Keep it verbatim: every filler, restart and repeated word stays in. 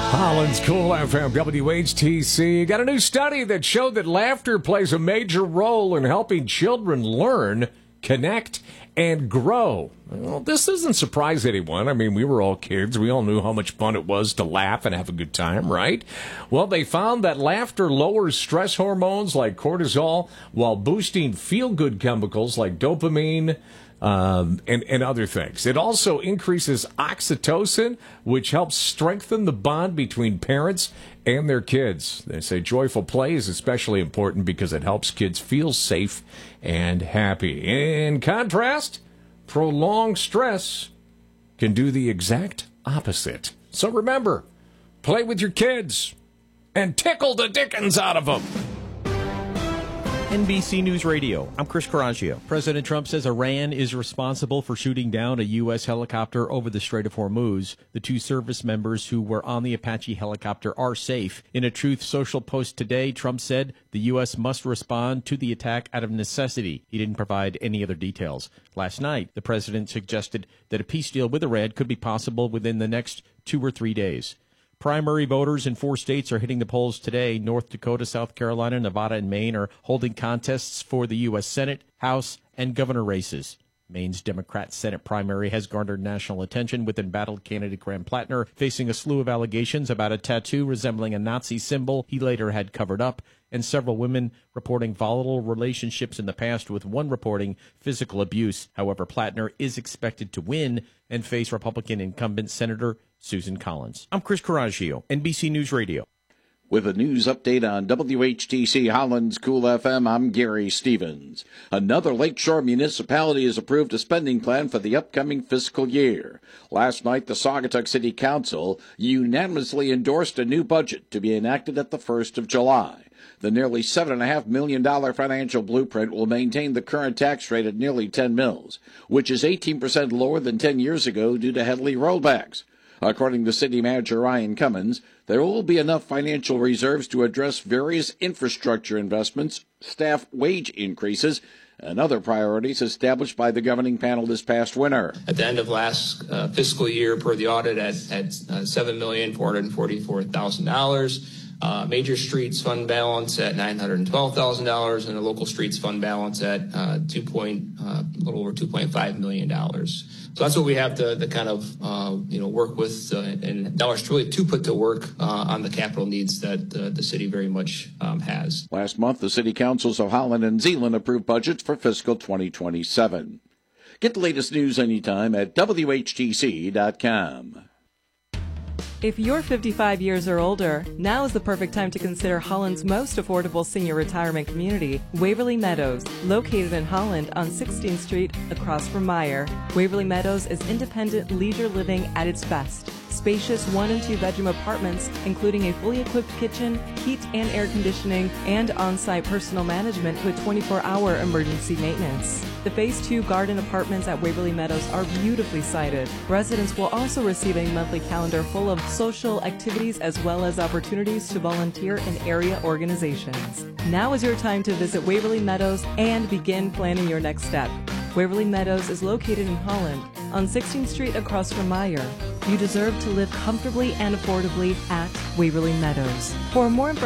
Holland's Cool F M, W H T C. Got a new study that showed that laughter plays a major role in helping children learn, connect, and grow. Well, this doesn't surprise anyone. I mean, we were all kids. We all knew how much fun it was to laugh and have a good time, right? Well, they found that laughter lowers stress hormones like cortisol while boosting feel-good chemicals like dopamine, Um, and, and other things. It also increases oxytocin, which helps strengthen the bond between parents and their kids. They say joyful play is especially important because it helps kids feel safe and happy. In contrast, prolonged stress can do the exact opposite. So remember, play with your kids and tickle the dickens out of them. N B C News Radio, I'm Chris Coraggio. President Trump says Iran is responsible for shooting down a U S helicopter over the Strait of Hormuz. The two service members who were on the Apache helicopter are safe. In a Truth Social post today, Trump said the U S must respond to the attack out of necessity. He didn't provide any other details. Last night, the president suggested that a peace deal with Iran could be possible within the next two or three days. Primary voters in four states are hitting the polls today. North Dakota, South Carolina, Nevada, and Maine are holding contests for the U S Senate, House, and governor races. Maine's Democrat Senate primary has garnered national attention, with embattled candidate Graham Plattner facing a slew of allegations about a tattoo resembling a Nazi symbol he later had covered up, and several women reporting volatile relationships in the past, with one reporting physical abuse. However, Plattner is expected to win and face Republican incumbent Senator Susan Collins. I'm Chris Coraggio, N B C News Radio. With a news update on W H T C Holland's Cool F M, I'm Gary Stevens. Another Lakeshore municipality has approved a spending plan for the upcoming fiscal year. Last night, the Saugatuck City Council unanimously endorsed a new budget to be enacted at the first of July. The nearly seven point five million dollars financial blueprint will maintain the current tax rate at nearly ten mils, which is eighteen percent lower than ten years ago due to Headley rollbacks. According to City Manager Ryan Cummins, there will be enough financial reserves to address various infrastructure investments, staff wage increases, and other priorities established by the governing panel this past winter. At the end of last uh, fiscal year, per the audit, at, at uh, seven million four hundred forty-four thousand dollars. Uh, major streets fund balance at nine hundred twelve thousand dollars, and the local streets fund balance at uh, two point, uh, a little over two point five million dollars. So that's what we have to, to kind of, uh, you know, work with, uh, and dollars really to put to work uh, on the capital needs that uh, the city very much um, has. Last month, the city councils of Holland and Zeeland approved budgets for fiscal twenty twenty-seven. Get the latest news anytime at W H T C dot com. If you're fifty-five years or older, now is the perfect time to consider Holland's most affordable senior retirement community, Waverly Meadows, located in Holland on sixteenth Street across from Meyer. Waverly Meadows is independent leisure living at its best. Spacious one and two bedroom apartments, including a fully equipped kitchen, heat and air conditioning, and on-site personal management with twenty-four hour emergency maintenance. The Phase two garden apartments at Waverly Meadows are beautifully sited. Residents will also receive a monthly calendar full of social activities as well as opportunities to volunteer in area organizations. Now is your time to visit Waverly Meadows and begin planning your next step. Waverly Meadows is located in Holland on sixteenth Street across from Meyer. You deserve to live comfortably and affordably at Waverly Meadows. For more information,